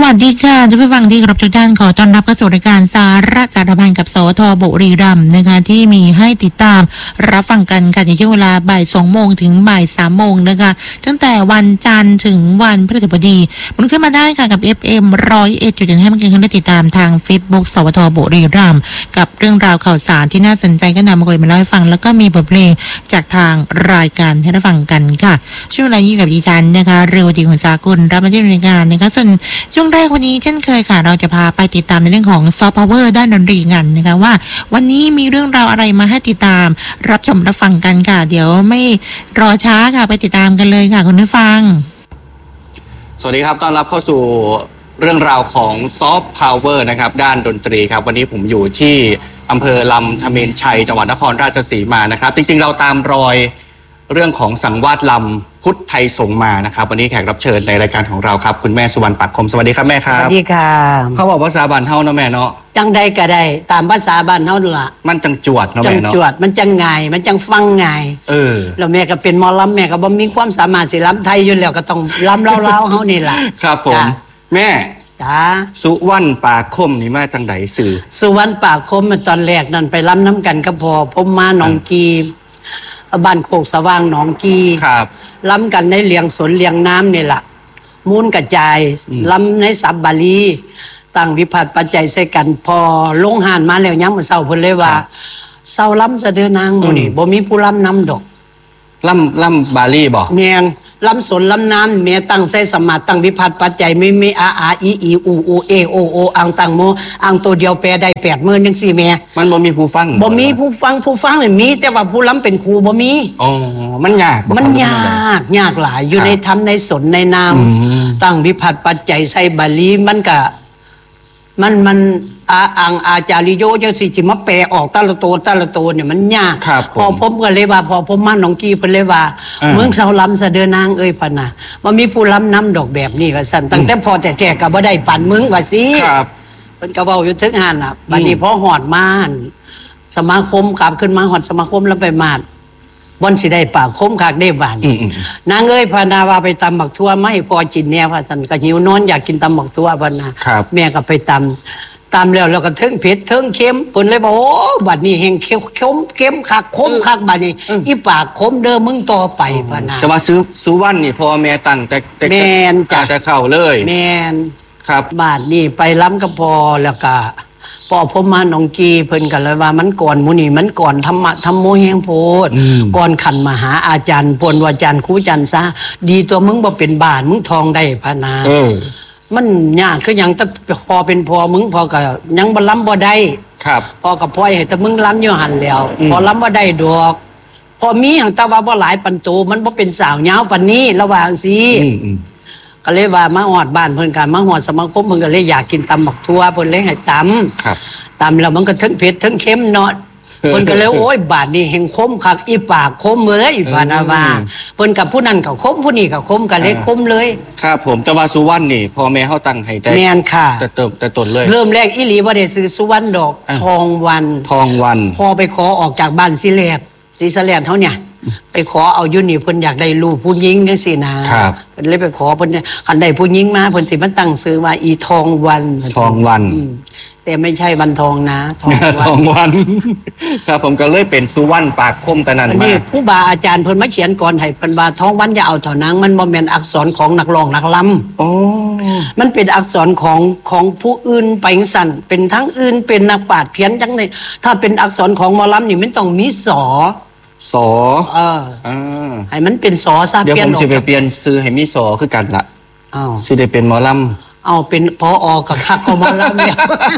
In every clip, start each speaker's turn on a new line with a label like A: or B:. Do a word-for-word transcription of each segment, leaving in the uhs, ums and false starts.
A: วัสดีค่ะท่านผู้ฟังที่เคารพทุกท่านขอต้อนรับเข้าสู่รายการสาระสารพันกับสทบุรีรัมย์นะคะที่มีให้ติดตามรับฟังกันกันในช่วงเวลาบ่ายสองโมงถึงบ่ายสามโมงนะคะตั้งแต่วันจันทร์ถึงวันพฤหัสบดีมันขึ้นมาได้ค่ะกับ เอฟ เอ็ม หนึ่งร้อยเอ็ดจุดหนึ่ง ให้มันเกิดขึ้นได้ติดตามทาง Facebook สทบุรีรัมย์กับเรื่องราวข่าวสารที่น่าสนใจก็นำมาคุยมาเล่าให้ฟังแล้วก็มีบทเพลงจากทางรายการให้ได้ฟังกันค่ะช่วงเวลานี้กับดิฉันนะคะเรวดีขุนสากุลรับมาที่รายการนะคะส่วนช่วงแรกวันนี้เช่นเคยค่ะเราจะพาไปติดตามในเรื่องของซอฟต์พาวเวอร์ด้านดนตรีกันนะคะว่าวันนี้มีเรื่องราวอะไรมาให้ติดตามรับชมรับฟังกันค่ะเดี๋ยวไม่รอช้าค่ะไปติดตามกันเลยค่ะคุณผู้ฟัง
B: สวัสดีครับต้อนรับเข้าสู่เรื่องราวของซอฟต์พาวเวอร์นะครับด้านดนตรีครับวันนี้ผมอยู่ที่อำเภอลำธเมนชัยจังหวัดนครราชสีมานะครับจริงๆเราตามรอยเรื่องของสังวาสลำพุทธไทยสงมานะครับวันนี้แขกรับเชิญในรายการของเราครับคุณแม่สุวรรณปักคมสวัสดีครับแม่ครับ
C: สวัสดีค่ะ
B: เขาบอกภาษาบ้านเฮาเนาะแม่เนาะ
C: จังใดก็ได้ตามภาษาบ้านเฮาล่ะ
B: มันจังจวดเนาะ
C: แม่
B: เนาะ
C: จังจวดมันจังง่ายมันจังฟังง่าย
B: เออ
C: แล้วแม่ก็เป็นหมอลำแม่ก็บ่มีความสามารถสิลำไทยอยู่แล้วก็ต้องลำเล่าๆเฮานี่ล่ะ
B: ครับผมแม่
C: จ้า
B: สุวรรณปากคมนี่มาจังไดสื่อ
C: สุวรรณปากคมมันตอนแรกนั่นไปลำน้ำกันก็พอผมมาหนองกีบ้านโคกสว่างหนองกี
B: ครับ
C: ล้ำกันในเลียงสนเลียงน้ำนี่แหละมูลกระจายล้ำในศัพท์บาลีตั้งวิพัฒน์ปัจจัยใส่กันพอลงหานมาแล้วยังมันเศร้าเพิ่นเลยว่าเศร้าล้ำสะเดือนางบ่นี่บ่มีผู้ล้ำน้ำดอก
B: ล้ำล้ำบาลีบ่
C: แม่นล้ำสนล้ำน้ำแม่ตั้งใส่สมาตั้งวิพัฒน์ปัจจัยไม่ไม่อาอาอีอีอูอูเอโอโออังตังโมอังตัวเดียวแปลได้แปดหมื่นจังซี่แม่
B: มันบ่มีผู้ฟัง
C: บ่มีผู้ฟังผู้ฟังนี่มีแต่ว่าผู้ล้ำเป็นครูบ่มี
B: อ๋อมันยาก
C: มันยากยากหลายอยู่ในธรรมในสนในนามตั้งวิพัฒน์ปัจจัยใส่บาลีมันก็มันมันอาอังอาจาริโยจังสิสิมาแปลออกแต่ละตัวแต่ละตัวเนี่ยมันยากพอผมก็เลยว่าพอผมมาหนองกีเพิ่นเลยว่าเมืองเสาลำสะเดือนางเอ้ยพะนะว่ามีผู้ล้ำน้ำดอกแบบนี้ว่าซั่นตั้งแต่พอแต่แท้ก็บ่ได้ปานมึงว่าสิ
B: ครับ
C: เพิ่นก็เว้าอยู่ถึงหั่นน่ะบัดนี้พอฮอดมาสมาคมกลับขึ้นมาฮอดสมาคมแล้วไปมาดบ่อนสิได้ปากคมคักได้บานนางเอ้ยพะนาว่าไปตำบักทั่วมาให้พอกินแน่ว่าซั่นก็หิวนอนอยากกินตำบักทั่วพะนะแม่ก็ไปตำตามแล้วแล้วก็เทิงเผ็ดเทิงเค็มเพิ่นเลยบอกโอ้บัดนี้แห่งเค็มเค็มเค็มคักคมคักบัดนี้อีปากคมเด้อมึงต่อไปพะนะ
B: แต่ว่าซื้อสุวรรณนี่พ่อแม่ตั้งแต่แต่
C: แม่นจ้ะ
B: แต่เข้าเลย
C: แม่น
B: ครับ
C: บาดนี้ไปล้ำกับพอแล้วก็พอผมมาหนองกีเพิ่นก็เลยว่ามันก่อนหมู่นี่มันก่อนธรรมะธรรมโมแห่งโพดก่อนขันมหาอาจารย์ปวนว่าอาจารย์ครูจันทร์ซะดีตัวมึงบ่เป็นบาทมึงทองได้พะนะ
B: เออ
C: มันยากคือหยังแต่พอเป็นพอมึงพอก็ยังบ่ล้ำบ่ได้
B: ครับ
C: พอกับพ่อยให้แต่มึงล้ำอยู่หั่นแล้วพอล้ำบ่ได้ดอกพอมีหังแต่ว่าบ่หลายปันโตมันบ่เป็นสาวยาวปานนี้ระหว่างสิก็เลยว่ามาฮอดบ้านเพิ่นก็มาฮอดสมาคมเพิ่นก็เลยอยากกินตำบักทั่วเพิ่นเลยให้ตำ
B: ครับ
C: ตำแล้วมันก็ทั้งเผ็ดทั้งเค็มเนาะเพิ่นก็เลยโอ้ยบาดนี้แห่งคมคักอีปากคมเอ้ยพะนะว่าเพิ่นกับผู้นั้นก็คมผู้นี้ก็คมก็เลยคมเลย
B: ครับผมแต่ว่าสุวรรณนี่พ่อแม่เฮาตั้งให้ได้
C: แม่นค่ะ
B: แต่เติมแต่ต้นเลย
C: เริ่มแรกอีหลีบ่ได้ซื้อสุวรรณดอกทองวัน
B: ทองวัน
C: พอไปขอออกจากบ้านสิแลดสิสะแลดเฮาเนี่ยไปขอเอาอยู่นี่เพิ่นอยากได้ลูกผู้หญิงจังซี่นะครับเพิ่นเลยไปขอเพิ่นคันได้ผู้หญิงมาเพิ่นสิมาตั้งชื่อว่าอีทองวัน
B: ทองวัน
C: แต่ไม่ใช่วันทองนะ
B: ทองวันทองวันครับผมก็เลยเป็นสุวรรณปากคมตะนั้นมา
C: นี่ผู้บาอาจารย์เพิ่นมาเขียนก่อนให้เพิ่นว่าทองวันอย่าเอาเท่านั้นมันบ่แม่นอักษรของนักร้องนักลำ
B: อ๋อ
C: มันเป็นอักษรของของผู้อื่นไปจังซั่นเป็นทั้งอื่นเป็นนักปราชญ์เพี้ยนจังได๋ถ้าเป็นอักษรของหมอลำนี่มันต้องมีสอ
B: สอ
C: เออ
B: อ่า
C: ให้มันเป็นสอซะ
B: เดี๋ยวผมสิไปเปลี่ยนชื่อให้มีสอคือกันล่ะ
C: อ้าว
B: สิได้เป็นหมอล
C: ำเอาเป็นผอกับคักก็หมอลำเนี่ย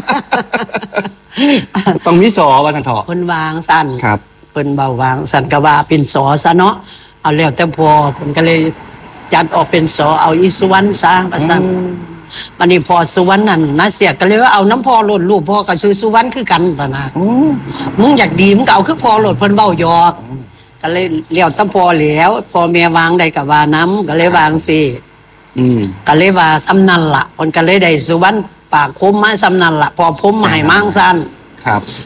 B: ต้องมีสอว่าซั่นเถาะ
C: เพิ่นวางสั่น
B: ครับ
C: เพิ่นเบาวางสั่นก็ว่าเป็นสอซะเนาะเอาแล้วแต่พอเพิ่นก็เลยจัดออกเป็นสอเอาอีสุวรรณซะว่าซั่นบัดนี้พอสุวรรณนั่นน่าเสียก็เลยว่าเอาน้ำพอโลดลูกพ่อก็ซื้อสุวรรณคือกันปะนะมึงอยากดีมึงก็เอาคือพอโลดเพิ่นเว้าหยอกก็เลยเลี้ยวตะพอแล้วพอแม่วางได้ก็ว่าน้ำก็เลยวางสิ
B: อืม
C: ก็เลยว่าซ้ำนั่นล่ะเพิ่นก็เลยได้สุวรรณปากคมมาซ้ำนั่นล่ะพอผมให้มั่งซั่น
B: ครับ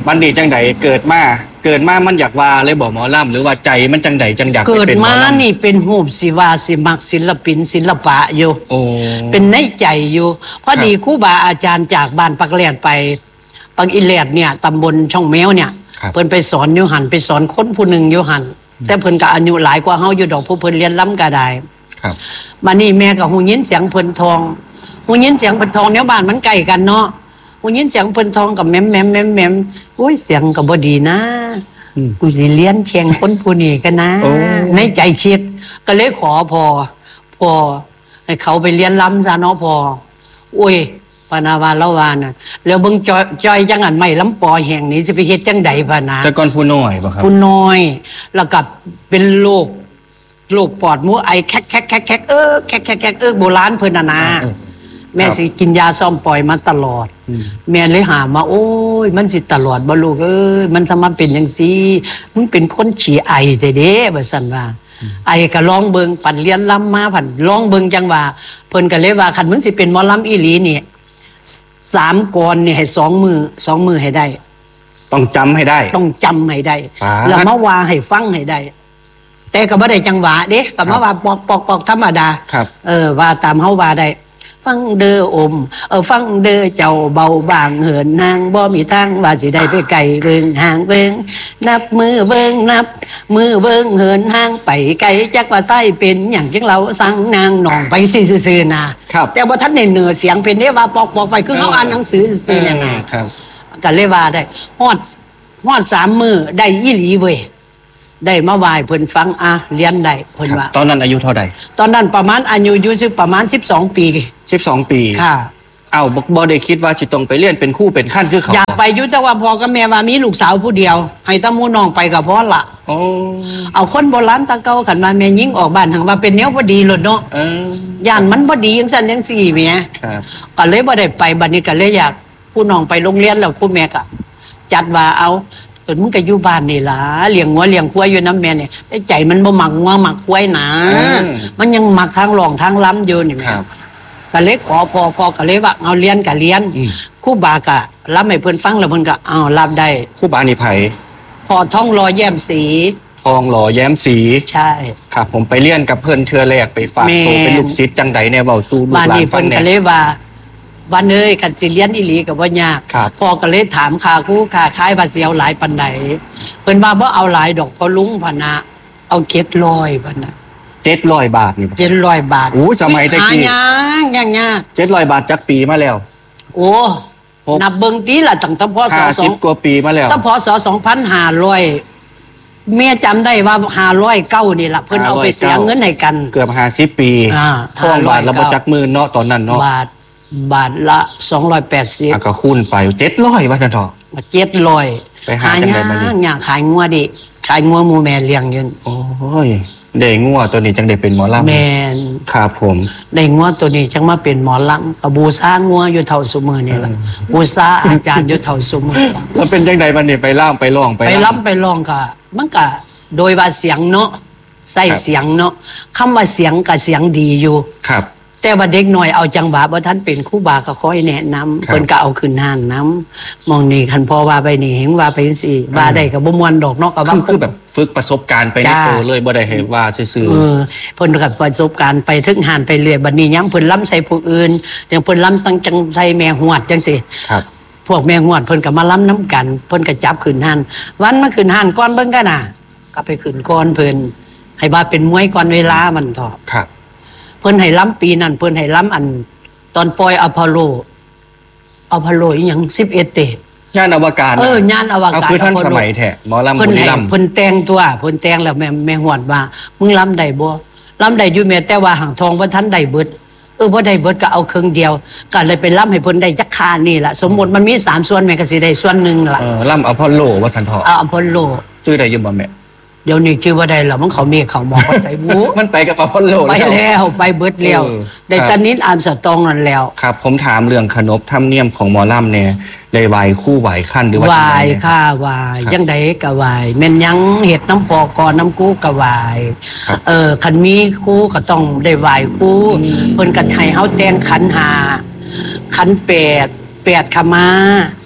B: บันดีจังใดเกิดมาเกิดมามันอยากว่าเลยบอกหมอลำหรือว่าใจมันจังใดจังอยาก
C: เกิด
B: เป็นหมอ
C: มา
B: ลำ
C: นี่เป็นหูปศิวาสิมักศิลปินศิลปะอยู่
B: โอ้
C: เป็นในใจอยู่พอดีครูบาอาจารย์จากบ้านปักแลดไปปักอิแลดเนี่ยตำบลช่องแมวเนี่ยเพิ่นไปสอนอยู่หันไปสอนคนผู้หนึ่งอยู่หันแต่เพิ่นก็อายุหลายกว่าเฮาอยู่ดอกผู้เพิ่นเรียนล้ำก็ได้
B: ครับ
C: มานี่แม่ก็หูยินเสียงเพิ่นทองหูยินเสียงเพิ่นทองแนวบ้านมันใกล้กันเนาะหูยินเสียงเพิ่นทองกับแม่มแม่มแม่มแม่มโอ้ยเสียงก็บ่ดีนะกูสิเรียนเชียงคนผู้นี้กันนะในใจคิดก็เลยขอพอพอให้เขาไปเรียนล้ำซะเนาะพอโอ้ยปานาวาละวาน่ะแล้วเบิ่งจอยจอยจังอันไม่ลำปอแห่งนี้สิไปเฮ็ดจังใดพะนะ
B: แต่ก่อนผู้น้อยบ่ครับ
C: ผู้น้อยแล้วก็เป็นโรคโรคปอดหมูไอแคกแคกแคกแคกเออแคกแคกแคกเออโบราณเพิ่นน่ะนะแม่สิกินยาซ่อมปล่อยมาตลอดแม่เลยหามาโอ้ยมันสิตลอดบ่ลูกเอ้ยมันสามารถเป็นจังซี่มึงเป็นคนขี้ไอแต่เด้ว่าซั่นว่าไอ้ก็ลองเบิ่งปั่นเรียนล้ำมาปั่นลองเบิ่งจังว่าเพิ่นก็เลยว่าคันมึงสิเป็นหมอลำอีหลีนี่สามกรนี่ให้สองมือสองมือให้ได้
B: ต้องจำให้ได้
C: ต้องจำให้ได้แล้วมาว่าให้ฟังให้ได้แต่ก็บ่ได้จังหวะเด้ก็มาว่าปอกปอกปอกธรรมดาเออว่าตามเฮาว่าได้ฟังเด้ออมเออฟังเด้อเจ้าเบาบางเหินนางบ่มีทางว่าสิได้ไปไกลเบิ่งห่างเบิ่งนับมือเบิ่งนับมือเบิ่งเหินห่างไปไกลจักว่าไส้เป็นหยังจังเราสั่งนางหนองไปซื่อๆน่ะแต่บ่ทันได้เหนือเสียงเป็นเด้ว่าปอกปอกไปคือเฮาอ่านหนังสือซื่อๆยังไงครับก็เลยว่าได้ฮอดฮอดสามมื้อได้อีหลีเว้ยได้มาไหว้เพิ่นฟังอ่ะเรียนได้เพิ่นว่า
B: ตอนนั้นอายุเท่าใด
C: ตอนนั้นประมาณอายุอยู่สิประมาณสิบสองปี
B: สิบสองปี
C: ค่ะ
B: เอ้าบ่ได้คิดว่าสิต้องไปเรียนเป็นครูเป็นขั้นคือเขา
C: อยากไปอยู่แต่ว่าพ่อกับแม่ว่ามีลูกสาวผู้เดียวให้ตาหมู่น้องไปก็พอละ
B: โอ้
C: เอาคนโบราณตะเก่าคันว่าแม่หญิงออกบ้านหังว่าเป็นแนวบ่ดีโลดเนาะ
B: เออย่
C: านมันบ่ดีจังซั่นจังซี่แหม
B: ครับ
C: ก็เลยบ่ได้ไปบัดนี้ก็เลยอยากผู้น้องไปโรงเรียนแล้วผู้แม่ก็จัดว่าเอาจนมึงก็อยู่บ้านนี่ล่ะเลี้ยงงัวเลี้ยงควายอยู่น้ำแม่เนี่ยแต่ใจมันบ่มักงัวมักควายนะมันยังมักทางหลองทางล้ำอยู่นี่แม่ก็เลยขอพอพอก็เลยว่าเอาเรียนก็เรียนครูบาก็รับให้เพิ่นฟังแล้วเพิ่นก็เอารับได้
B: ครูบานี่ไผ
C: พอท่องรอแย้มสี
B: ทองหล่อแย้มสี
C: ใช่
B: ครับผมไปเรียนกับเพิ่นเทื่อแรกไปฝากโตเป็นลูกศิษย์จังใดแน่เว้าสู่ลูกหลานฟังแน่
C: บ้านนี้เพิ่นก็เลยว่าวันเอ้ยกันสิเรียนอีหลีก็บ่ยากพ่อก็เลยถามค่าครูค่าขายว่าสิเอาหลายปานใดเพิ่นว่าบ่เอาหลายดอกพอลุงพะนะเอาเจ็ดร้อยพะนะ
B: เจ็ดร้อยบาทนี่
C: เจ็ดร้อยบาท
B: โอ้สมัยตะกี้
C: หายากยาก
B: เจ็ดร้อยบาทจักปีมาแล้ว
C: โอ้นับเบิ่งติล่ะตั้งแต่พศ
B: ห้าสิบกว่าปีมาแล้ว
C: ตั้งพศสองพันห้าร้อยแม่จำได้ว่าห้าร้อยเก้านี่ล่ะเพิ่นเอาไปเสียเงินให้กัน
B: เกือบห้าสิบปีทองบาทละบ่จักหมื่นเนาะตอนนั้นเนาะ
C: บาทบาทละสองร้อยแปดสิบ
B: อ่ะก็คูณไปเจ็ดร้อยว่าซั่นเถาะ
C: เจ็ดร้อย
B: ไปหาจังได๋บัดนี้
C: อยากขายงัวดิขายงัวหมู่แม่เลี้ยงอยู่
B: โอ้ยได้งัวตัวนี้จังได้เป็นหมอลำ
C: แม่น
B: ครับผม
C: ได้งัวตัวนี้จังมาเป็นหมอลำก็บูชางัวอยู่เท่าซุมื้อนี่ล่ะบูชาอาจารย์อยู่เท่าซุมื้อ
B: แล้วเป็นจังได๋บัดนี้ไปล่ามไปร้องไป
C: ไปล้ำไปร้องก็มันก็โดยว่าเสียงเนาะใส่เสียงเนาะคำว่าเสียงก็เสียงดีอยู่
B: ครับ
C: แต่ว่าเด็กหน่อยเอาจังหวะบ่ท่านเป็นครูบาก็คอยแนะนำเพิ่นก็เอาขึ้นห้านนำมองนี่คันพอว่าไปนี่เห็นว่าไปจังซี่ว่าได้ก็บ่ม่วนดอกเนาะก็ว่า
B: คือแบบฝึกประสบการณ์ไปในตัวเลยบ่ได้ให้ว่าซื่อ
C: ๆเออเพิ่นก็ประสบการณ์ไปถึงห้านไปเรื่อยบัดนี้ยามเพิ่นล้ำใส่ผู้อื่นอย่างเพิ่นล้ำตั้งจังใส่แม่ฮวดจังซี่
B: ครับ
C: พวกแม่ฮวดเพิ่นก็มาล้ำนำกันเพิ่นก็จับขึ้นห้านวันมาขึ้นห้านก่อนเบิ่งกันน่ะก็ไปขึ้นก่อนเพิ่นให้ว่าเป็นมวยก่อนเวลามันเถาะ
B: ครับ
C: เพิ่นให้ล้ำปีนั้นเพิ่นให้ล้ำอันตอนปล่อยอพอลโลอพอลโลอีหยังสิบเอ็ดเต
B: ยานอวกาศ
C: เออยานอวกาศ
B: เอาคือท่านสมัยแท้หมอลำบุรีรัมย์
C: เพิ่นแต่งตัวเพิ่นแต่งแล้วแม่แม่ฮวดว่ามึงล้ำได้บ่ล้ำได้อยู่แม่แต่ว่าหางทองบ่ทันได้เบิดเออบ่ได้เบิดก็เอาครึ่งเดียวก็เลยไปล้ำให้เพิ่นได้จักคานี่ล่ะสมมุติมันมีสามส่วนแม่ก็สิได้ส่วนนึงล่ะ
B: เออล้ำอพอลโลว่าซั่นเถาะ
C: เอาอพอลโล
B: ชื่อได้อยู่บ่แม่
C: เดี๋ยวนี้ชื่อว่าได้หรอมันเขามีเขามองเขาใส่บู
B: มันไปกับอพอลโล
C: ไปแล้วไปเบิดแล้วได้ตอนนี้อ่านสตองนั่นแล้ว
B: ครับผมถามเรื่องขนบธรรมเนียมของหมอลำเนี่ยได้ไหว้คู่ไหว้ขั้นหรือว่า
C: ไหว้ค่ะไหว้ยังไดก็ไหว้แม่นยังเฮ็ดน้ำปอกอน้ำกู้ก็ไหว้เออคันมีคู่ก็ต้องได้ไหว้คู่เพิ่นก็ให้เฮาแต่งขันห้าขันแปดแปดขมา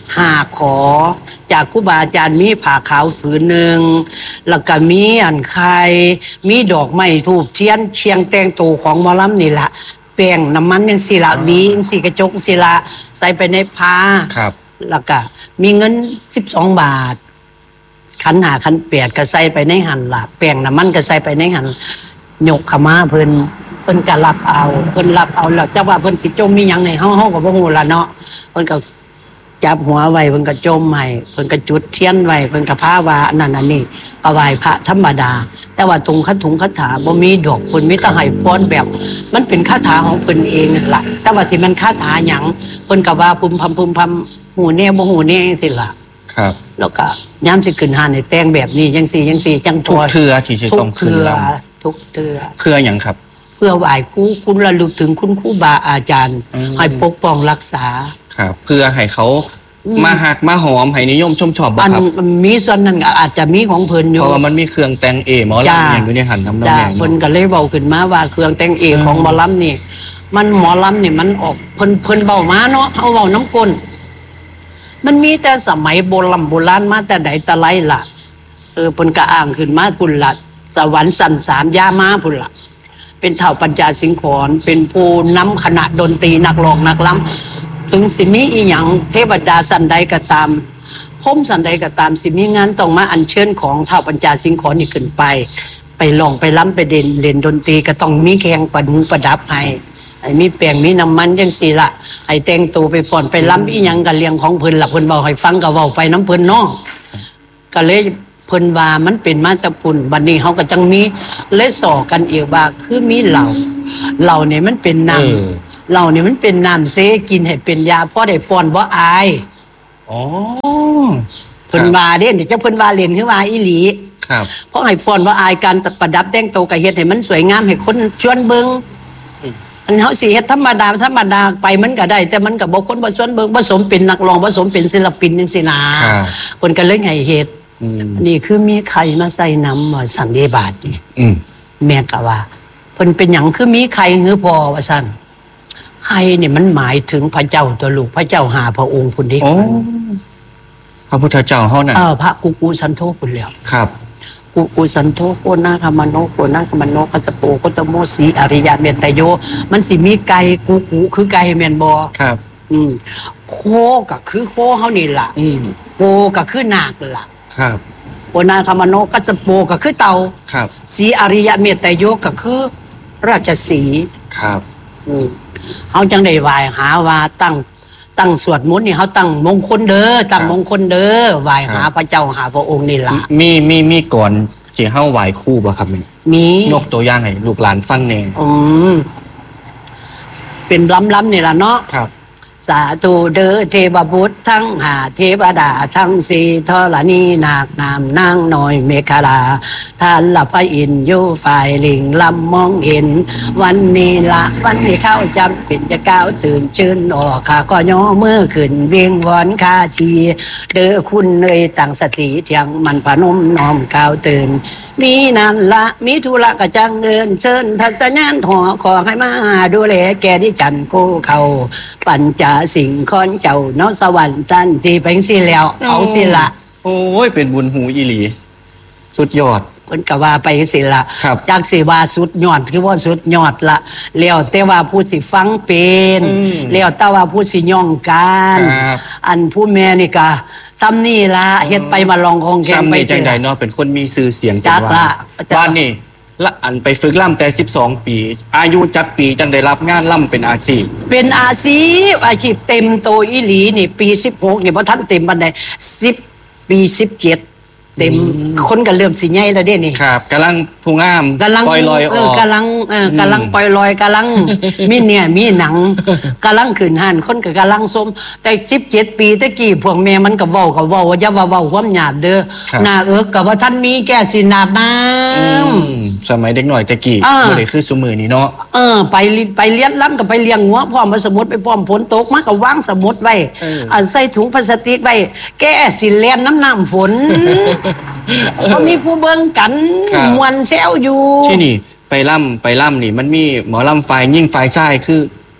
C: หาขอจากครูบาอาจารย์มีผ้าขาวผืนหนึ่งแล้วก็มีอันไข่มีดอกไม้ทูบเทียนเชียงแต่งตัวของหมอลำนี่แหละแป้งน้ำมันยังสีละวียังสีกระจกสีละใส่ไปในผ้า
B: ครับ
C: แล้วก็มีเงินสิบสองบาทขันหาขันแปดก็ใส่ไปในหันละแป้งน้ำมันก็ใส่ไปในหันยกขมาเพิ่นเพิ่นจะรับเอาเพิ่นรับเอาแล้วจักว่าเพิ่นสิจมมีหยังในเฮาเฮาก็บ่ฮู้ล่ะเนาะเพิ่นก็จับหัวไว้เพิ่นก็จมให้เพิ่นก็จุดเทียนไว้เพิ่นก็พาว่าอันนั้นอันนี้ก็ไหว้พระธรรมดาแต่ว่าตรงคาถุงคาถาบ่มีดอกเพิ่นมีแต่ให้พรแบบมันเป็นคาถาของเพิ่นเองนั่นล่ะแต่ว่าสิมันคาถาหยังเพิ่นก็ว่าพึมพำพึมพำหูแน่บ่หูแน่จังซี่ล่ะครับแล้วก็ยามสิขึ้นหานให้แต่งแบบนี้จังซี่จังซี่จัง
B: ทุกเทื่อที่สิต้องขึ้นลำ
C: ทุกเทื่อ
B: เพื่อหยังครับ
C: เพื่อไหว้ครูคุณระลึกถึงคุณครูบาอาจารย์ให้ปกป้องรักษา
B: ครับเพื่อให้เขามาหักมาหอมให้นิยมชมชอบบ่ครับ
C: มีส่วนนั้นอาจจะมีของเพิ่นอยู่
B: เพราะว่ามันมีเครื่องแต่งเอหมอลำอย่างอยู่ในหันทำนอง
C: นี้เพิ่นก็เลยเว้าขึ้นมาว่าเครื่องแต่งเอของหมอลำนี่มันหมอลำนี่มันออกเพิ่นเพิ่นเว้ามาเนาะเฮาเว้าน้ำก้นมันมีแต่สมัยโบราณโบราณมาแต่ใดแต่ไรล่ะเออเพิ่นก็อ้างขึ้นมาพุ่นล่ะสวรรค์สั่นสามยามาพุ่นล่ะเป็นเถ่าปัญจสิงขรเป็นผู้นำคณะดนตรีนักร้องนักล้ำถึงสิมีอีหยังเทวดาสันใดก็ตามพรหมสันใดก็ตามสิมีงานต้องมาอัญเชิญของเถ่าปัญจสิงขรนี่ขึ้นไปไปร้องไปล้ำไปเด่นเล่นดนตรีก็ต้องมีแข่งประดับประดับให้ไอ้มีแป้งมีน้ำมันจังซี่ล่ะไอ้แต่งตัวไปฟ้อนไปล้ำอีหยังก็เลี้ยงของเพิ่นล่ะเพิ่นเว้าให้ฟังก็เว้าไปน้ำเพิ่นเนาะก็เลยเพิ่นว่ามันเป็นมาแต่ปุ่นบัดนี้เฮาก็จังมีเลยสอกันอีกว่าคือมีเหล้าเหล้าเนี่ยมันเป็นน้ำเหล้าเนี่ยมันเป็นน้ำเสกินให้เป็นยาพอได้ฟ้อนบ่อาย
B: อ๋อ
C: เพิ่นว่าเด้เดี๋ยวจะเพิ่นว่าเล่นคือว่าอีหลี
B: ครับ
C: เพราะให้ฟ้อนบ่อายการประดับแต่งตัวก็เฮ็ดให้มันสวยงามให้คนชวนเบิ่งอันเฮาสิเฮ็ดธรรมดาธรรมดาไปมันก็ได้แต่มันก็บ่คนบ่ชวนเบิ่งบ่สมเป็นนักร้องบ่สมเป็นศิลปินจังซี่นะเพิ่นก็เลยให้เฮ็ดนี่คือมีไข่มาใส่น้ำสังเดบาทนี่แม่ก็ว่าเพิ่นเป็นหยังคือมีไข่หือพอว่าซั่นไข่เนี่ยมันหมายถึงพระเจ้าตัวลูกพระเจ้าหาพระองค์พุ่นเด้
B: พระพุทธเจ้าเฮาน่ะ
C: เออพระกุกุสันโธพุ่นแล้ว
B: ครับ
C: กุกุสันโธโกนาคมโนโกนาคมโนกัสโปโกตโมสีอริยะเมตโยมันสิมีไก่กุกุคือไก่แม่นบ่
B: ครับ
C: อืมโคก็คือโคเฮานี่ล่ะ
B: อืม
C: โกก็คือนาคล่ะ
B: ครับ
C: โอนาคามโนกัจโปก็คือเต่า
B: ครับ
C: สีอริยะเมตโยก็คือราชสี
B: ครับ
C: อืมเฮาจังได้ไหว้หาว่าตั้งตั้งสวดมนต์นี่เฮาตั้งมงคลเด้อตั้งมงคลเด้อไหว้หาพระเจ้าหาพระองค์นี่ล่ะ
B: มีมีมีก่อนที่เฮาไหว้ครูบ่ครับ
C: มี
B: ยกตัวอย่างให้ลูกหลานฟังแน่
C: อืมเป็นล้ำๆนี่ล่ะเนาะ
B: ครับ
C: สาธุเด้อเทวบุตรทั้งหาเทวดาทั้งสี่ธรณีนาคนามนางน้อยเมฆลาท่านละพระอินทร์อยู่ฝ่ายลิงลำมองเห็นวันนี้ละวันนี้เข้าจำเป็นจะก้าวตื่นชื่นออกข้าก็ย่อเมื่อขึ้นเวียงวอนคาชีเด้อคุณเอ่ยตั้งสติเที่ยงมันพนมน้อมก้าวตื่นมีนั่นละมีธุระกะจังเอินเชิญทัศญาณหอขอให้มาดูแลแกที่จันโกเขาปัญจสิ่งคอนเจ้าเนาะสวรรค์ท่านที่เป็นสิแล้วเอาสิละ
B: โอ้ยเป็นบุญหูอีหลีสุดยอด
C: เพิ่นก็ว่าไปสิละ
B: จาก
C: สิว่าสุดยอดคือว่าสุดยอดละแล้วแต่ว่าผู้สิฟังเป็นแล้วแต่ว่าผู้สิย่องการอันผู้แม่นี่ก็ซ้ำนี่ละเฮ็ดไปมาลองคงแข่งไป
B: จังได๋เนาะเป็นคนมีชื่อเสียง
C: จังว่า
B: บ้านนี่ละอันไปฝึกล่ำแต่สิบสองปีอายุจักปีจังได้รับงานล่ำเป็นอาชีพ
C: เป็นอาชีพอาชีพเต็มโตอีหลีนี่ปีสิบหกนี่บ่ทันเต็มปานใดสิบปีสิบเจ็ดเต็มคนก็เริ่มสิใหญ่แล้วเด้นี่
B: ครับกำลังผู้งาม
C: ปล่อยลอยออกเออกำลังเออกำลังปล่อยลอยกำลังมีเนี่ยมีหนังกำลังขึ้นหันคนก็กำลังสมแต่สิบเจ็ดปีตะกี้พวกแม่มันก็เว้าก็เว้าว่าอย่าว่าเว้าความหยาบเด้อหน้าเอิกก็ว่าท่านมีแก่สินาบน้
B: ำสมัยเด็กหน่อยตะกี้บ่ได้คือซุมื้อนี้เนาะ
C: เออไปไปเลี้ยงล้ำก็ไปเลี้ยงหัวพร้อมสมุดไปพร้อมฝนตกมาก็วางสมุดไว้เอาใส่ถุงพลาสติกไว้แก้สิแล่นน้ำน้ำฝนเขามีผู้เบิ่งกันมวนแซวอยู่
B: ที่นี่ไปล่ำไปล่ำนี่มันมีหมอล่ำไฟยิ่งไฟใช่คือ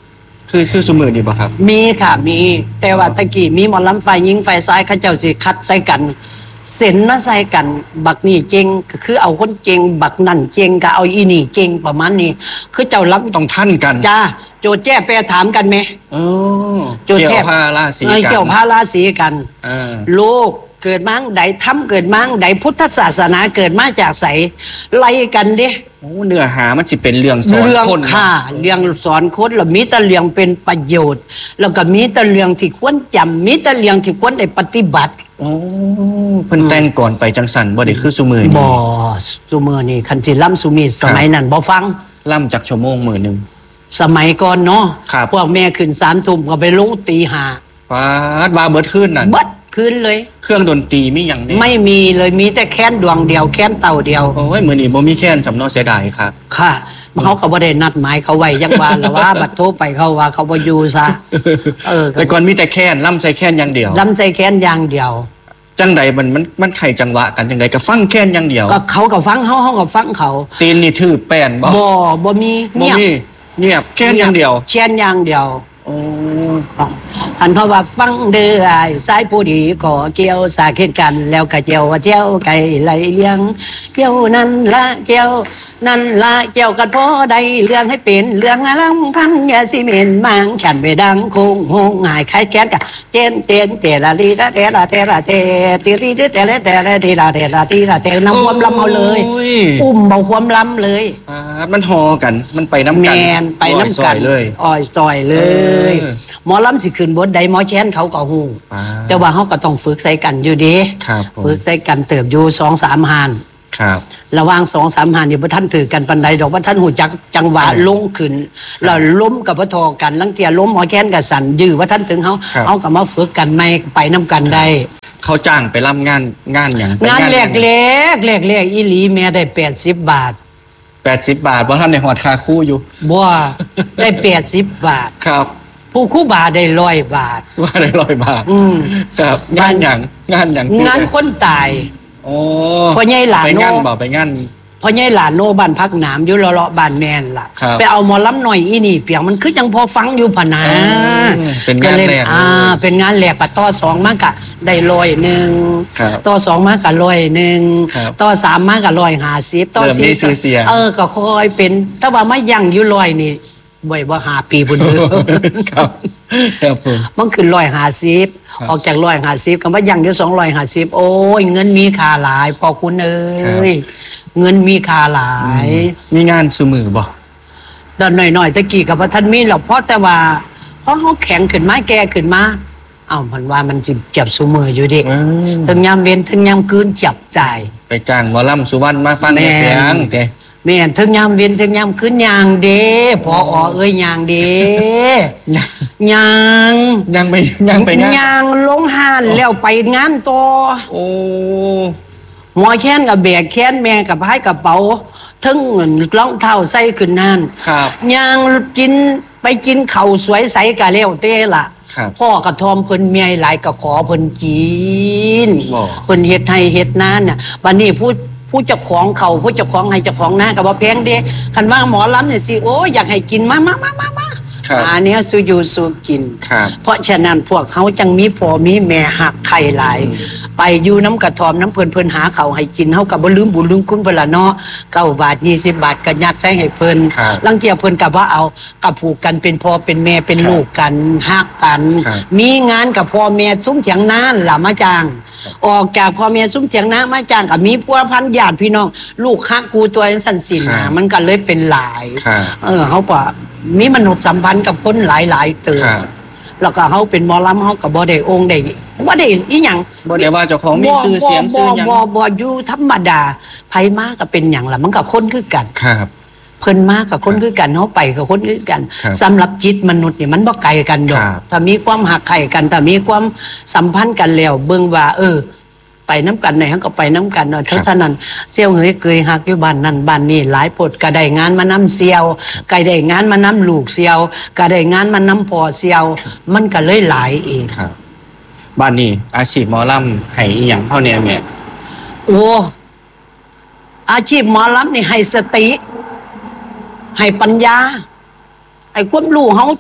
B: คือคือสมือนี่บ่ครับ
C: มีค่ะมีแต่ว่าตะกี้มีหมอลำไฟยิงไฟซ้ายเขาเจ้าสิคัดใส่กันเส้นมาใส่กันบักนี่เจงก็คือเอาคนเจงบักนั่นเจงก็เอาอีนี่เจงประมาณนี้คือเจ้าลำ
B: ต้องท่านกัน
C: จ้าโจแจ้แปรถามกันไหม
B: เออเกี่ยวผ้าราศีกัน
C: เกี่ยวผ้าราศีกันลูกเกิดมั้งใดทำเกิดมั้งใดพุทธศาสนาเกิดมาจากไสไล่กันเด้
B: โอ้เนื้อหามันสิเป็นเรื่องสอนคน
C: ค่ะเรื่องสอนคนแล้วมีแต่เรื่องเป็นประโยชน์แล้วก็มีแต่เรื่องที่ควรจำมีแต่เรื่องที่ควรได้ปฏิบัติ
B: โอ้เพิ่นแต่งก่อนไปจังสันบ่ได้คือซุมื้อ
C: นี่บ่ซุมื้อนี่คันสิล่ำซุมีสมัยนั้นบ่ฟัง
B: ล่ำจักชั่วโมงมื้อนึง
C: สมัยก่อนเนาะพวกแม่ขึ้นสามทุ่มก็ไปลงตีห้า
B: ฟาดว่าเบิดคืนนั่น
C: เบิดคืนเลย
B: เครื่องดนตรีมีหยัง
C: ไม่มีเลยมีแต่แค้นดวงเดียวแค้นเต่าเดียว
B: โอ้ยมื้อนี้บ่มีแค้นสำเนาเสียดายครับ
C: ค่ะเขาก็บ่ได้นัดหมายเขาไว้จังว่าแล้วว่าบัดโทรไปเขาว่าเขาบ่อยู่ซะ
B: เออแต่ก่อนมีแต่แค้นล่ำใส่แค้นอย่างเดียว
C: ล่ำใส่แค้นอย่างเดียว
B: จังใดมันมันมันไข่จังหวะกันจังใดก็ฟังแค้นอย่างเดียว
C: ก็เขาก็ฟังเฮาเฮาก็ฟังเขา
B: ตีนนี่ถือแป้นบ่
C: บ่บ่มี
B: เงียบเงียบแค้นอย่างเดียว
C: แค้นอย่างเดียว
B: โอ้
C: อันเพราะว่าฟังเด้อไอ้สายผู้ดีก็เกี่ยวสาเฮ็ดกันแล้วก็เจียวว่าเที่ยวไก่ไหลเลี้ยงเกี่ยวนั่นละเกี่ยวนั่นละเกี่ยวกันพอได้เรื่องให้เป็นเรื่องอารมณ์พันอย่าสิเมนมังฉันไปดังคงหงหายคล้ายแค้นกันเจนเจนเตละลีละเตละเตละเตตีรีเตละเตละตีละเตละตีละเตนำความลำเอาเลยอุ้มเบาความลำเลย
B: อ่ามันหอกันมันไปน้ำกัน
C: แมนไปน้ำกันเลยอ่อยซอยเลยหมอลำสิขึ้นบทใดหมอแค้นเขาก็หูแต่ว่าเขาก็ต้องฝึกใส่กันอยู่ดีฝึกใส่กันเติบอยู่สองสามหาน
B: ครับ
C: ระหว่างสองสามหานอยู่พระท่านถือกันปันใดดอกพระท่านหูจักจังหวะลงขึ้นแล้วล้มกับพระทอกันลังเทียล้มหมอแค้นกับสันยื้อพระท่านถึงเขาเอากลับมาฝึกกันไม่ไปน้ำกันได้
B: เขาจ้างไปรับงานงานอย่าง
C: งานแรกเล็กแรกแรกอีหลีแม่ได้แปดสิบบาท
B: แปดสิบบาทเพราะท่านในหอดคาคู่อยู่
C: บัวได้แปดสิบบาท
B: ครับ
C: ผู้คู่บาได้ร้อยบาท
B: ว่าได้ร้อยบาท
C: อืม
B: ครับงานอย่างงานอย่าง
C: งานคนตาย
B: โอ้
C: พ่อใหญ่หลาน
B: โนไปงานบ่ไปงาน
C: พ่อใหญ่หลานโนบ้านพักหนามอยู่เลาะๆบ้านแม่นล่ะไปเอาหมอลำหน่อยอีนี่เปียงมันคือจังพอฟังอยู่พะนะ
B: เป็นงานแรก
C: อ่าเป็นงานแรกปะต่อสองมากกะได้ร้อยหนึ่งต่อสองมากกะร้อยหนึ่งต่อสามมากกะร้อยห้าสิบต่อสี่เออก็ค่อยเป็นถ้าว่าไม่ยั่งอยู่ร้อยนี่บ่อยว่าหาปีบุญเดือ
B: ครับครับผม
C: มันขึ้นร้อยห้าสิบออกจากร้อยห้าสิบคำว่ายังอยู่สองร้อยห้าสิบโอ้ยเงินมีค่าหลายพอคุณเอ้ยเงินมีค่าหลาย
B: มีงานสมือบ่
C: ตอนหน่อยๆตะกี้กับว่าท่านมีหรอกเพราะแต่ว่าเพราะเขาแข็งขึ้นมาแก่ขึ้นมาเอ้ามันว่ามันจิบจับสมืออยู่ดิถึงยามเว้นถึงยามคืนจับใจ
B: ไปจ้างหมอลำสุวรรณมาฟังเสียงเด้
C: แม่นถึงยามเว้นถึงยามคืนยางเด้พออ๋อเอ้ยยางเด้ยาง
B: ยางไปยางไปงาน
C: ยางลงหานแล้วไปงานต่อ
B: โอ้
C: หมอแค้นกับแบกแค้นแม่กับให้กระเป๋าถึงรองเท้าใส่ขึ้นนั่นยางกินไปกินข้าวสวยใสกะแล้วเต้ล่ะพ่อกระทอมเพิ่นเมียหลายกะขอเพิ่นจีนเพิ่นเฮ็ดให้เฮ็ดนานน่ะบัดนี้พูดผู้เจ้าของเขาผู้เจ้าของให้เจ้าของหน้ากับว่าแพงเด้คันว่าหมอลำเนี่ยสิโอ้อยากให้กินมามามามามาอันนี้สู้อยู่สู้กินเพราะฉะนั้นพวกเขาจังมีพ่อมีแม่หักไข่หลายไปอยู่น้ำกระทอมน้ำเพิ่นเพิ่นหาเขาให้กินเขากับบ่ลืมบุญลืมคุณเพิ่นละเนาะเก้าบาทยี่สิบบาทก็ยัดใส่ให้เพิ่นลังเกียจเพิ่นกับว่าเอากับผูกกันเป็นพ่อเป็นแม่เป็นลูกกันหักกันมีงานกับพ่อแม่ซุ้มเถียงน้าล่ะมาจ้างออกจากพ่อแม่ซุ้มเถียงน้ามาจ้างกับมีพัวพันญาติพี่น้องลูกฮักกูตัวสั่นสินนะมันก็เลยเป็นหลายเออเขาป่ะมีมนุษย์สัมพันธ์กับคนหลายๆเติมแล้วก็เขาเป็นหมอลำเขากับบ่ได้องค์ได้บ่ได้อีหยัง
B: บ่ได้ว่าเจ้าของมีชื่อเสียงชื่อหยัง
C: บ่บ่อยู่ธรรมดาไผมาก็เป็นหยังล่ะมันก็คนคือกัน
B: ครับ
C: เพิ่นมากับคนคือกันเฮาไปกับคนคือกันสำหรับจิตมนุษย์นี่มันบ่ไกลกันดอกถ้ามีความหักใคร่กันถ้ามีความสัมพันธ์กันแล้วเบิ่งว่าเออไปน้ำกันไหนเขาก็ไปน้ำกันเนาะเท่านั้นเสี่ยวเฮยเกยหักอยู่บ้านนั่นบ้านนี่หลายปดก็ได้งานมาน้ำเสี่ยวก็ได้งานมาน้ำลูกเสี่ยวก็ได้งานมาน้ำพ่อเสี่ยวมันก็เลยหลายเอง
B: ครับบ้านนี้อาชีพหมอลำให้อีหยังเท่านี้แม่
C: โอ้อาชีพหมอลำนี่ให้สติให้ปัญญาให้ความรู้เขา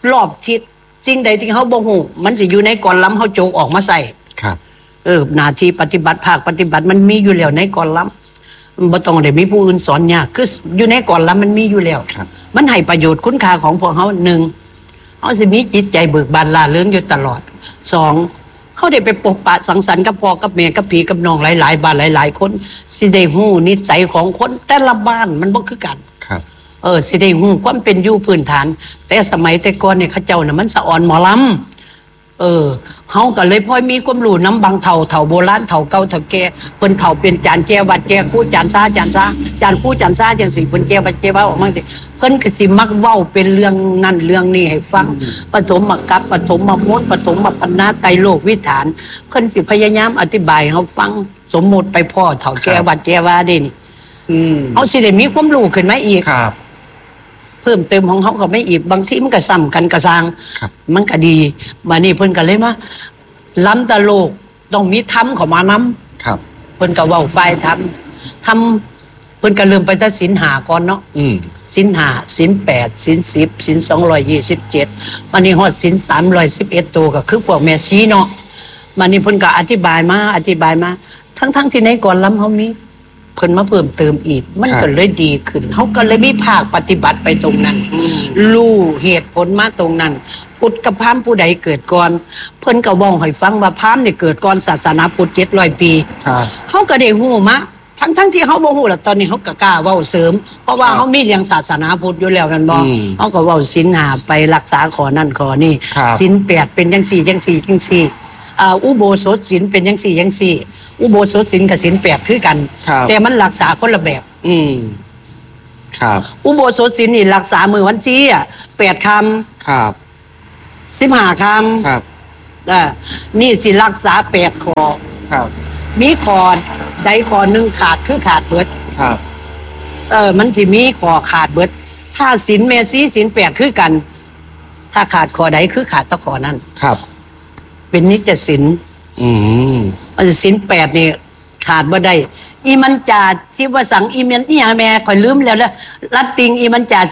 C: รอบทิศสิ่งใดที่เขาบ่ฮู้มันสิอยู่ในกลลำเขาโจกออกมาใส่
B: ครับ
C: เออหน้าที่ปฏิบัติภาคปฏิบัติมันมีอยู่แล้วในกลลำบ่ต้องได้มีผู้อื่นสอนยากคืออยู่ในกลลำมันมีอยู่แล้ว
B: ครับ
C: มันให้ประโยชน์คุณค่าของพวกเขาหนึ่งเขาสิมีจิตใจเบิกบานล่าเริงอยู่ตลอดสองเขาได้ไปปกปะสังสรรค์กับพ่อกับแม่กับพี่กับน้องหลายๆบ้านหลายๆคนสิได้ฮู้นิสัยของคนแต่ละบ้านมันบ่คือกัน
B: ครับ
C: เออสิได้ฮู้ความเป็นอยู่พื้นฐาน แต่สมัยแต่ก่อนเนี่ยเขาเจ้าน่ะมันสะอ่อนหมอลำเออเฮาก็เลยพอยมีความรู้น้ำบางเฒ่าเฒ่าโบราณเฒ่าเก่าเฒ่าแก่เพิ่นเฒ่าเป็นจานแก้วัดแก้คู่จานซ่าจานซ่าจานคู่จานซ่าจังซี่เพิ่นแก้วัดแก้ว่าออกมาสิเพิ่นก็สิมักเว้าเป็นเรื่องนั้นเรื่องนี้ให้ฟังปฐมกัปปฐมมนต์ปฐมปนาไตรโลกวิถานเพิ่นสิพยายามอธิบายให้เฮาฟังสมมุติไปพ่อเฒ่าแก่วัดแก้ว่าเด้นี่
B: อืม
C: เฮาสิได้มีความรู้ขึ้นมาอีก
B: ครับ
C: เพิ่มเติมของเขาก็ไม่อีกบางทีมันก็ซ้ำกันกระซาง
B: ครับ
C: มันก็ดีมานี่เพิ่นก็เลยมาล้ำตะโลกต้องมีธรรมเข้ามานํ
B: ครับ
C: เพิ่นก็เว้าฝ่ายธรรมธรรมเพิ่นก็เริ่มไปแต่ศีลห้าก่อนเนาะ
B: อืม
C: ศีลห้าศีลแปดศีลสิบศีลสองร้อยยี่สิบเจ็ดมันนี่ฮอดศีลสามร้อยสิบเอ็ดตัวก็คือพวกแม่ชีเนาะมันนี่เพิ่นก็อธิบายมาอธิบายมาทั้งๆที่ในก่อนล้ำเฮามีเพิ่นมาเพิ่มเติมอีกมันก็เลยดีขึ้นเขาก็เลยมีภาคปฏิบัติไปตรงนั้น รู้เหตุผลมาตรงนั้น พุทธกับพราหมณ์ผู้ใดเกิดก่อน เพิ่นก็บอกให้ฟังว่าพราหมณ์เนี่ยเกิดก่อนศาสนาพุทธเจ็ดร้อยปี
B: ครับ
C: เฮาก็ได้ฮู้มาทั้งทั้งที่เฮาบ่ฮู้ล่ะตอนนี้เฮาก็กล้าเว้าเสริม เพราะว่า
B: ครับ
C: เฮามีเรื่องศาสนาพุทธอยู่แล้วกันบ่
B: อืม
C: เฮาก็เว้าศีลห้าไปรักษาข้อนั้นข้อนี้
B: ครับ
C: ศีลแปดเป็นจังซี่จังซี่จังซี่อ่าอุโบสถศีลเป็นจังซี่จังซี่ อุโบสถศีลกับศีลแปดคือกัน
B: ครับ
C: แต่มันรักษาคนละแบบ
B: อืม ครับ
C: อุโบสถศีลนี่รักษามือวันที่อ่ะแปดค
B: ครับ
C: ำสิบห้าค
B: ครับ
C: ำอ่านี่สิรักษาแปดคอ
B: ครับ
C: มีคอใดคอหนึ่งขาดคือขาดเบิด
B: ครับ
C: เออมันสิมีคอขาดเบิด ถ้าศีลเมสีศีลแปดคือกัน ถ้าขาดคอใดคือขาดตะคอนั้น
B: ครับ
C: เป็นนิจศีล
B: อืม
C: อันศีลแปดนี่ขาดบ่ได้อีมันจาที่ว่าสังอีเมนอีหาแม่ข่อยลืมแล้วแล้วลัดติงอีมันจา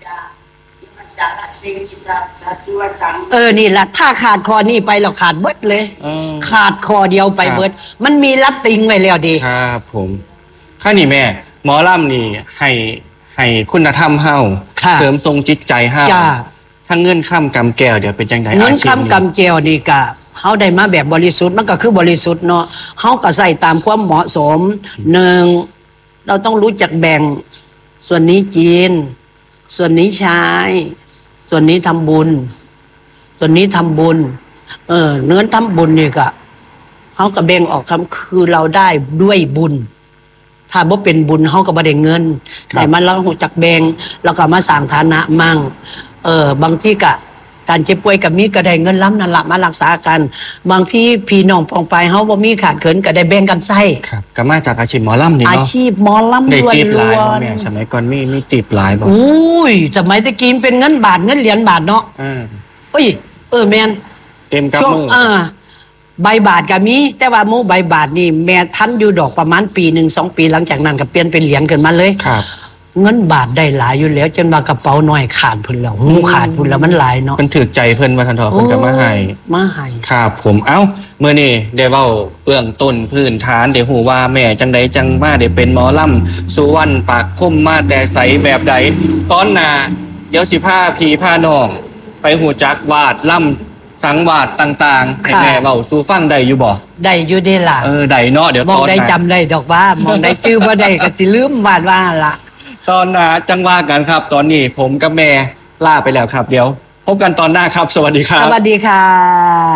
C: เออนี่ละถ้าขาดคอนี่ไปเราขาดเบิดเลย
B: เออ
C: ขาดคอเดียวไป
B: ครับ
C: เบิด มันมีลัดติงไว้แล้วดี
B: ครับผมข้านี่แม่ หมอลำนี่ให้ให้คุณธรรมเฮา
C: ค่ะ
B: เสริมทรงจิตใจเฮา
C: จ้า
B: ถ้าเงื่อนข้ามกำแก้วเดี๋ยวเป็นจังได
C: เงิน
B: อาชีพ
C: คำกำเจวนี่กะเขาได้มาแบบบริสุทธิ์มันก็คือบริสุทธิ์เนาะเขาก็ใส่ตามความเหมาะสมหนึ่งเราต้องรู้จักแบ่ง ส่วนนี้กิน ส่วนนี้ใช้ ส่วนนี้ทำบุญ ส่วนนี้ทำบุญ เออเนื้อทำบุญนี่ก็เขาก็แบ่งออกคำคือเราได้ด้วยบุญ ถ้าบ่เป็นบุญเขาก็บ่ได้เงิน
B: ครับ
C: แต่มันเราหูจักแบ่งแล้วก็มาสร้างฐานะมั่ง เออบางที่ก็การเจ็บป่วยกับมีก็ได้เงินล้ำนั่นละมารักษากัน บางพี่พี่น้องปองไปเฮาบ่มีขาดเขินก็ได้แบ่งกันใช้
B: ครับก็มาจากอาชีพหมอลำนี่
C: อา
B: เนาะ
C: ชีพหมอลำ
B: ได้
C: ล้วน
B: ตีบหลาย
C: ล้ว
B: บ่
C: น
B: แม่สมัยก่อนมีมีตีบหลายบ่
C: อุ้ยสมัยตะกี้มันเป็นเงินบาทเงินเหรียญบาทเนาะ
B: อ่า
C: เอ้ยเออแม่น
B: เต็มกับ
C: ช่วง
B: มือ
C: อ่าใบบาทก็มี แต่ว่าหมู่ใบบาทนี่แม่ทันอยู่ดอกประมาณปีหนึ่งสองปีหลังจากนั้นก็เปลี่ยนเป็นเหรียญขึ้นมาเลย
B: ครับ
C: เงินบาทได้หลายอยู่แล้ว จนว่ากระเป๋าน้อยขาดพุ่นแล้วหูขาดพุ่นแล้วมันหลายเนาะ
B: มันถือใจเพิ่นว่าทันทอเพิ่นก็มาให้
C: มาให้
B: ครับผมเอ้าเมื่อนี่ได้เว้าเบื้องต้นพื้นฐานเดี๋ยวหูว่าแม่จังใดจังมาได้เป็นหมอลำสุวรรณปากคมมาแต่ใสแบบใดตอนหนาเดี๋ยวสิผ้าพีผ้าน้อง ไปหูจักวาดล่ำสังวาดต่างๆให้แม่เว้าสู่ฟังได้อยู่บ่
C: ได้อยู่ได้ล่ะ
B: เออได้เนาะเดี๋ยว
C: มอง
B: ตอนห
C: ได้
B: น้า
C: จำได้ดอกว่ามองได้ชื่อว่าได้ก็สิลืมวาดว่าละ
B: ตอนหนาจังว่ากันครับ ตอนนี้ผมกับแม่ล่าไปแล้วครับ เดี๋ยว พบกันตอนหน้าครับ สวัสดีครั
C: ส
B: บ
C: วัสดีค่ะ